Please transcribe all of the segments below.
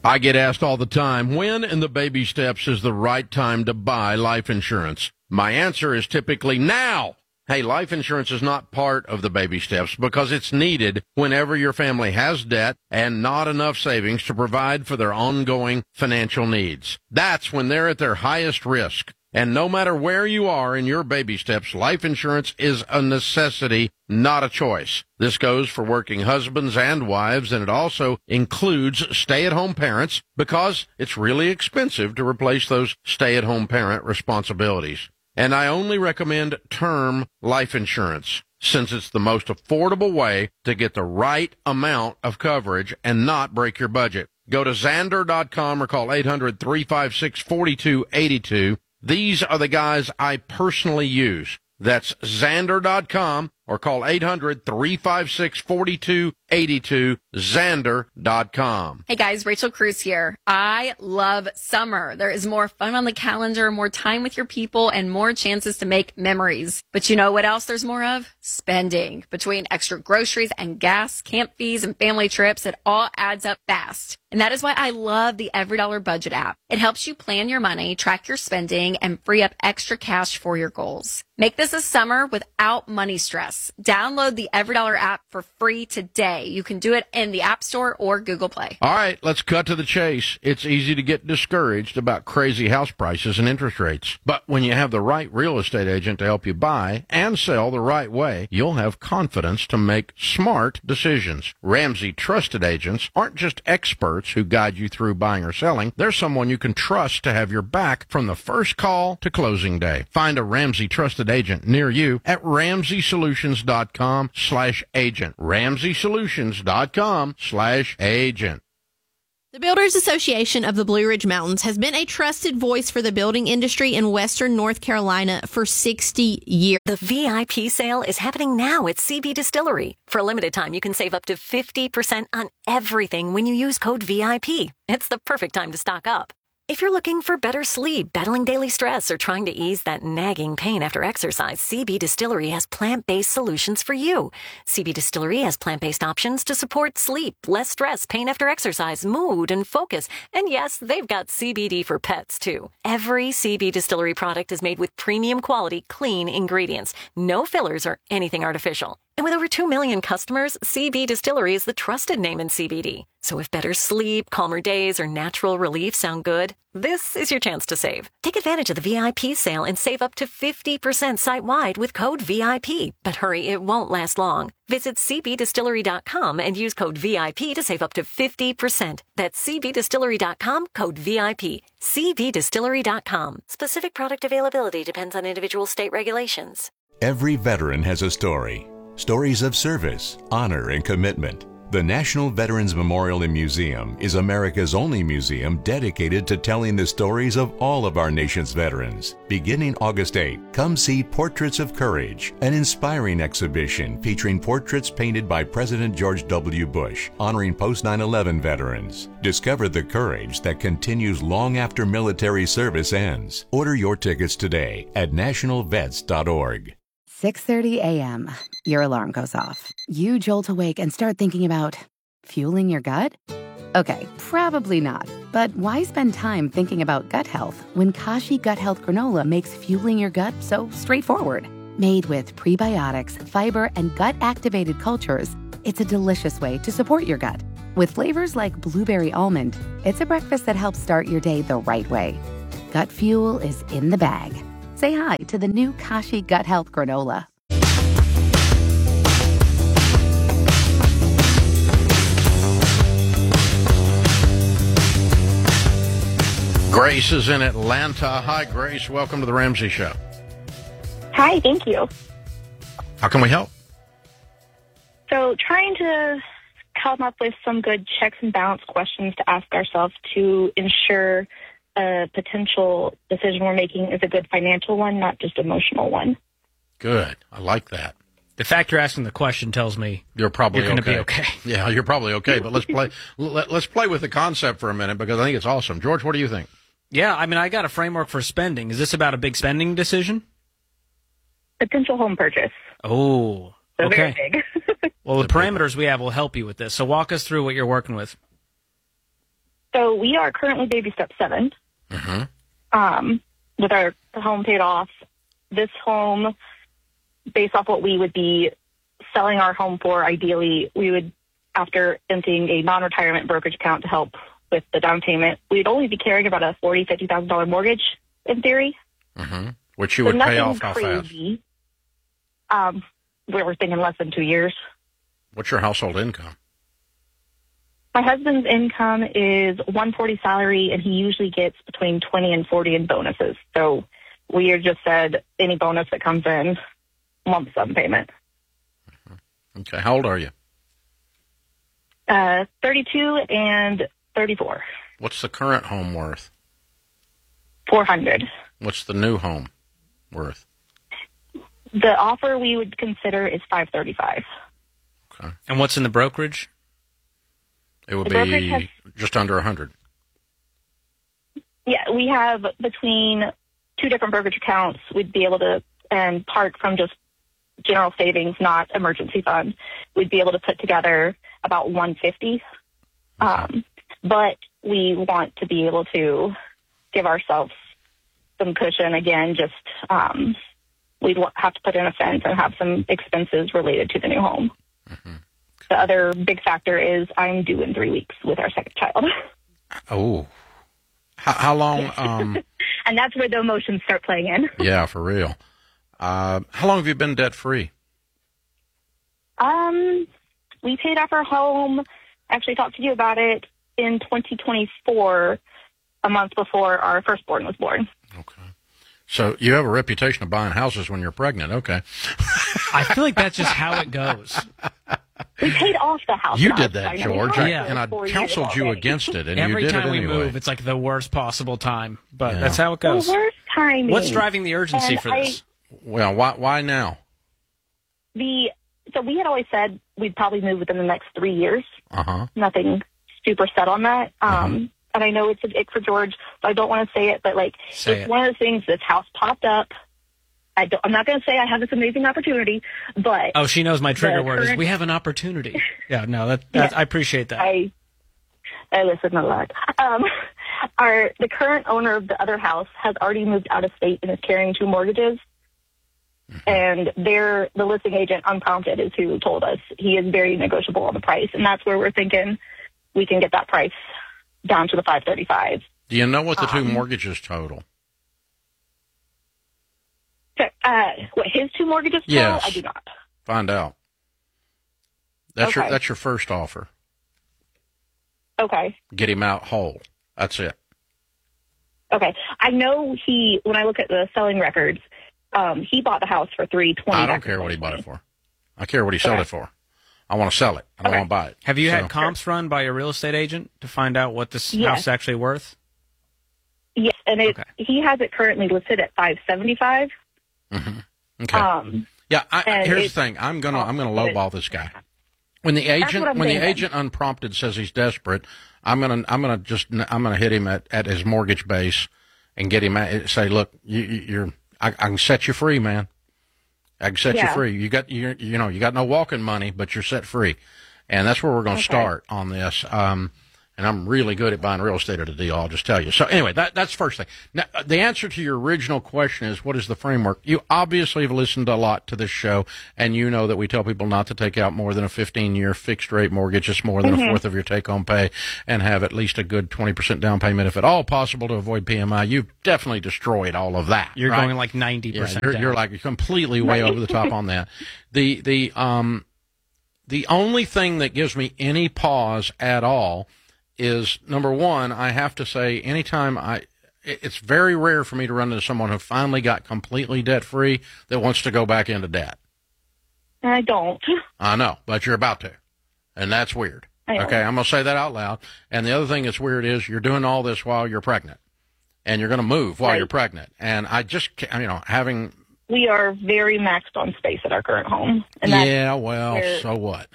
I get asked all the time, when in the baby steps is the right time to buy life insurance? My answer is typically now. Hey, life insurance is not part of the baby steps because it's needed whenever your family has debt and not enough savings to provide for their ongoing financial needs. That's when they're at their highest risk. And no matter where you are in your baby steps, life insurance is a necessity, not a choice. This goes for working husbands and wives, and it also includes stay-at-home parents because it's really expensive to replace those stay-at-home parent responsibilities. And I only recommend term life insurance since it's the most affordable way to get the right amount of coverage and not break your budget. Go to Xander.com or call 800-356-4282. These are the guys I personally use. That's Xander.com or call 800-356-4282, Xander.com. Hey guys, Rachel Cruz here. I love summer. There is more fun on the calendar, more time with your people, and more chances to make memories. But you know what else there's more of? Spending. Between extra groceries and gas, camp fees, and family trips, it all adds up fast. And that is why I love the EveryDollar Budget app. It helps you plan your money, track your spending, and free up extra cash for your goals. Make this a summer without money stress. Download the EveryDollar app for free today. You can do it in the App Store or Google Play. All right, let's cut to the chase. It's easy to get discouraged about crazy house prices and interest rates. But when you have the right real estate agent to help you buy and sell the right way, you'll have confidence to make smart decisions. Ramsey Trusted Agents aren't just experts who guide you through buying or selling. They're someone you can trust to have your back from the first call to closing day. Find a Ramsey Trusted Agent near you at RamseySolutions.com/agent. RamseySolutions.com/agent. The Builders Association of the Blue Ridge Mountains has been a trusted voice for the building industry in Western North Carolina for 60 years. The VIP sale is happening now at CB Distillery. For a limited time, you can save up to 50% on everything when you use code VIP. It's the perfect time to stock up. If you're looking for better sleep, battling daily stress, or trying to ease that nagging pain after exercise, CB Distillery has plant-based solutions for you. CB Distillery has plant-based options to support sleep, less stress, pain after exercise, mood, and focus. And yes, they've got CBD for pets, too. Every CB Distillery product is made with premium quality, clean ingredients. No fillers or anything artificial. And with over 2 million customers, CB Distillery is the trusted name in CBD. So if better sleep, calmer days, or natural relief sound good, this is your chance to save. Take advantage of the VIP sale and save up to 50% site-wide with code VIP. But hurry, it won't last long. Visit cbdistillery.com and use code VIP to save up to 50%. That's cbdistillery.com, code VIP. cbdistillery.com. Specific product availability depends on individual state regulations. Every veteran has a story. Stories of service, honor, and commitment. The National Veterans Memorial and Museum is America's only museum dedicated to telling the stories of all of our nation's veterans. Beginning August 8, come see Portraits of Courage, an inspiring exhibition featuring portraits painted by President George W. Bush, honoring post-9/11 veterans. Discover the courage that continues long after military service ends. Order your tickets today at nationalvets.org. 6:30 a.m. Your alarm goes off. You jolt awake and start thinking about fueling your gut? Okay, probably not. But why spend time thinking about gut health when Kashi Gut Health Granola makes fueling your gut so straightforward? Made with prebiotics, fiber, and gut-activated cultures, it's a delicious way to support your gut. With flavors like blueberry almond, it's a breakfast that helps start your day the right way. Gut fuel is in the bag. Say hi to the new Kashi Gut Health Granola. Grace is in Atlanta. Hi, Grace. Welcome to the Ramsey Show. Hi, thank you. How can we help? So trying to come up with some good checks and balance questions to ask ourselves to ensure a potential decision we're making is a good financial one, not just emotional one. Good. I like that. The fact you're asking the question tells me you're probably going to be okay. Yeah, you're probably okay. But let's play. Let's play with the concept for a minute because I think it's awesome. George, what do you think? Yeah, I mean, I got a framework for spending. Is this about a big spending decision? Potential home purchase. Oh, so okay. Very big. Well, the parameters we have will help you with this. So walk us through what you're working with. So we are currently baby step 7. With our home paid off. This home, based off what we would be selling our home for, ideally, we would, after emptying a non-retirement brokerage account to help with the down payment, we'd only be carrying about a $40,000, $50,000 mortgage, in theory. Which you would pay off how crazy. Fast? We were thinking less than 2 years. What's your household income? My husband's income is $140 salary, and he usually gets between $20 and $40 in bonuses. So we have just said any bonus that comes in, lump sum payment. Okay. How old are you? 32 and 34. What's the current home worth? $400. What's the new home worth? The offer we would consider is $535. Okay. And what's in the brokerage? It would be just under 100. Yeah, we have between 2 different brokerage accounts. We'd be able to, and part from just general savings, not emergency fund, we'd be able to put together about $150. But we want to be able to give ourselves some cushion. Again, just we'd have to put in a fence and have some expenses related to the new home. The other big factor is I'm due in 3 weeks with our second child. Oh. How long? And that's where the emotions start playing in. Yeah, for real. How long have you been debt-free? We paid off our home. Actually talked to you about it in 2024, a month before our firstborn was born. Okay. So you have a reputation of buying houses when you're pregnant. Okay. I feel like that's just how it goes. We paid off the house. You did that, George, and I 4 counseled years you already. against it, and Every you did time it we anyway. move, it's like the worst possible time, but Yeah. that's how it goes. The worst timing. What's driving the urgency And for this? Well, why now? So we had always said we'd probably move within the next 3 years. Nothing super set on that. And I know it's an ick for George, so I don't want to say it, but it's one of those things. This house popped up. I'm not going to say I have this amazing opportunity, but Oh, she knows my trigger word is we have an opportunity. Yeah, no, I appreciate that. I listen a lot. The current owner of the other house has already moved out of state and is carrying 2 mortgages. And the listing agent, unprompted, is who told us he is very negotiable on the price, and that's where we're thinking we can get that price down to the $535. Do you know what the 2 mortgages total? What his 2 mortgages total? Yes. I do not. Find out. That's Okay. your first offer. Okay. Get him out whole. That's it. Okay. I know when I look at the selling records, he bought the house for $320. I don't care what he bought it for. I care what he sold it for. I want to sell it. I don't want to buy it. Have you had comps run by your real estate agent to find out what this house is actually worth? Yes, and he has it currently listed at $575. Okay. Here's the thing. I'm gonna lowball this guy. When the agent unprompted says he's desperate, I'm gonna hit him at his mortgage base and get him say, look, I can set you free, man. I can set you free. You got no walking money, but you're set free, and that's where we're going to start on this. And I'm really good at buying real estate at a deal, I'll just tell you. So anyway, that's first thing. Now, the answer to your original question is, what is the framework? You obviously have listened a lot to this show, and you know that we tell people not to take out more than a 15-year fixed-rate mortgage. It's more than a fourth of your take-home pay, and have at least a good 20% down payment, if at all possible, to avoid PMI. You've definitely destroyed all of that. You're going like 90% down. You're like completely way over the top on that. The only thing that gives me any pause at all is, number one, I have to say, anytime it's very rare for me to run into someone who finally got completely debt-free that wants to go back into debt. I don't. I know, but you're about to, and that's weird. Okay, I'm going to say that out loud. And the other thing that's weird is you're doing all this while you're pregnant, and you're going to move while you're pregnant. And I just, we are very maxed on space at our current home. And so what?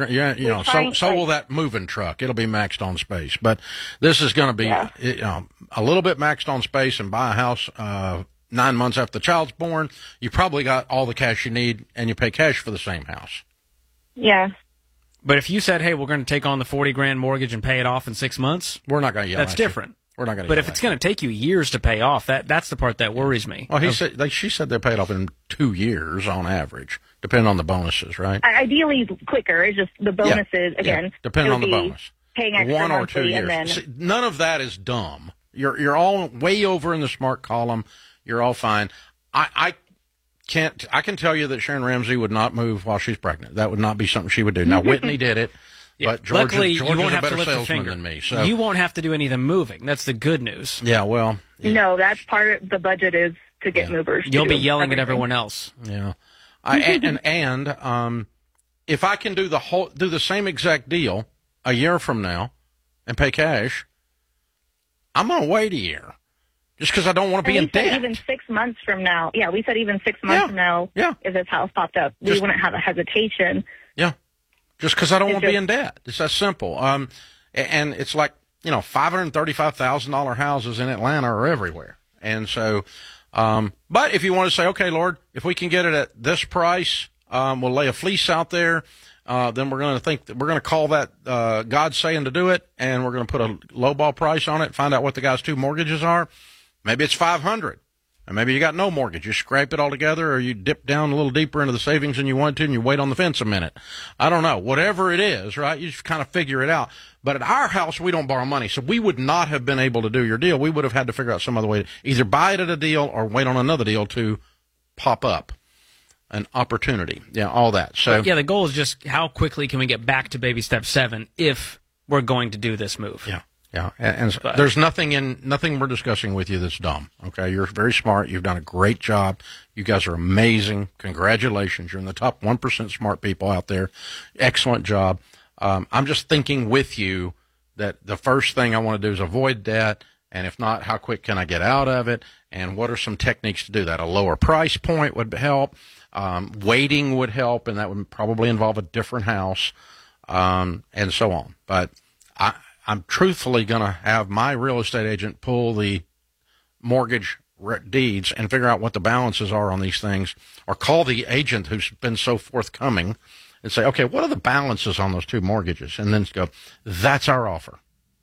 So will that moving truck. It'll be maxed on space. But this is going to be a little bit maxed on space, and buy a house 9 months after the child's born. You probably got all the cash you need, and you pay cash for the same house. Yeah. But if you said, hey, we're going to take on the $40,000 mortgage and pay it off in 6 months, we're not going to yell that's at you. different. We're not going to. But if it's going to take you years to pay off, that's the part that worries me. Well, she said they paid off in 2 years on average, depending on the bonuses, right? Ideally quicker. It's just the bonuses again. Depending on the bonus. Paying extra 1 or 2 years. And then... See, none of that is dumb. You're all way over in the smart column. You're all fine. I can tell you that Sharon Ramsey would not move while she's pregnant. That would not be something she would do. Now Whitney did it. Yeah. But George Luckily, is you won't a have better to lift a salesman finger. than me. So you won't have to do any of the moving. That's the good news. Yeah, well. Yeah. No, that's part of the budget is to get movers. You'll be yelling at everyone else. Yeah. And if I can do the same exact deal a year from now and pay cash, I'm going to wait a year. Just because I don't want to be in debt. Even 6 months from now. Yeah, we said even 6 months from now, if this house popped up, we wouldn't have a hesitation. Yeah. Just because I don't want to be in debt. It's that simple. And it's like, $535,000 houses in Atlanta are everywhere. And so, but if you want to say, okay, Lord, if we can get it at this price, we'll lay a fleece out there. Then we're going to think that we're going to call that God saying to do it, and we're going to put a lowball price on it, find out what the guy's 2 mortgages are. Maybe it's $500, and maybe you got no mortgage. You scrape it all together, or you dip down a little deeper into the savings than you want to, and you wait on the fence a minute. I don't know. Whatever it is, right? You just kind of figure it out. But at our house, we don't borrow money, so we would not have been able to do your deal. We would have had to figure out some other way to either buy it at a deal or wait on another deal to pop up an opportunity. Yeah, all that. So the goal is just how quickly can we get back to baby step 7 if we're going to do this move. Yeah. Yeah, and there's nothing we're discussing with you that's dumb. Okay, you're very smart. You've done a great job. You guys are amazing. Congratulations. You're in the top 1% smart people out there. Excellent job. I'm just thinking with you that the first thing I want to do is avoid debt, and if not, how quick can I get out of it? And what are some techniques to do that? A lower price point would help. Waiting would help, and that would probably involve a different house, and so on. But I'm truthfully going to have my real estate agent pull the mortgage deeds and figure out what the balances are on these things, or call the agent who's been so forthcoming and say, okay, what are the balances on those 2 mortgages? And then go, that's our offer.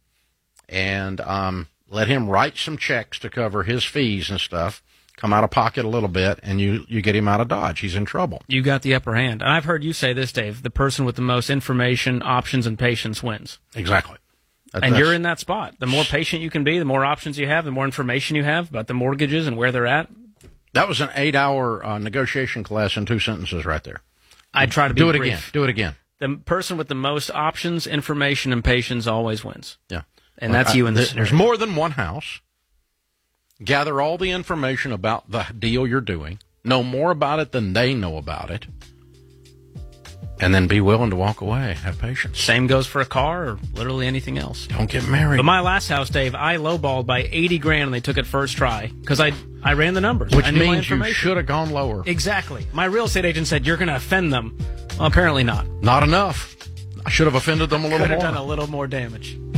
And let him write some checks to cover his fees and stuff, come out of pocket a little bit, and you get him out of Dodge. He's in trouble. You got the upper hand. And I've heard you say this, Dave, the person with the most information, options, and patience wins. Exactly. And you're in that spot. The more patient you can be, the more options you have, the more information you have about the mortgages and where they're at. That was an 8-hour negotiation class in 2 sentences right there. I try to be brief. Again. Do it again. The person with the most options, information, and patience always wins. Yeah. And that's you in this. There's more than one house. Gather all the information about the deal you're doing. Know more about it than they know about it. And then be willing to walk away. Have patience. Same goes for a car or literally anything else. Don't get married. But my last house, Dave, I lowballed by $80,000 and they took it first try because I ran the numbers. Which means you should have gone lower. Exactly. My real estate agent said, you're going to offend them. Well, apparently not. Not enough. I should have offended them a little more. Could have done a little more damage.